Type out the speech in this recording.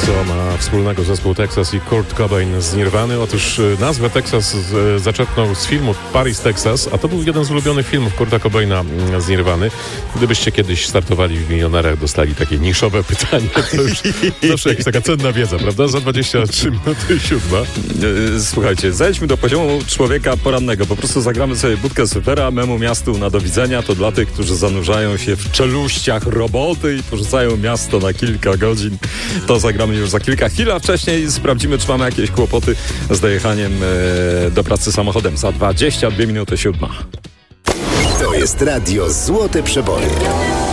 co ma wspólnego zespół Texas i Kurt Cobain z Nirwany? Otóż nazwę Texas zaczerpnął z filmu Paris, Texas, a to był jeden z ulubionych filmów Kurta Cobaina z Nirwany. Gdybyście kiedyś startowali w Milionerach, dostali takie niszowe pytanie, to już zawsze jakaś taka cenna wiedza, prawda? Za 23 minuty 7. Słuchajcie, zejdźmy do poziomu człowieka porannego. Po prostu zagramy sobie budkę supera, memu miastu na do widzenia. To dla tych, którzy zanurzają się w czeluściach roboty i porzucają miasto na kilka godzin. To zagramy już za kilka chwil, a wcześniej sprawdzimy, czy mamy jakieś kłopoty z dojechaniem do pracy samochodem. Za 22 minuty 7. To jest radio Złote Przeboje.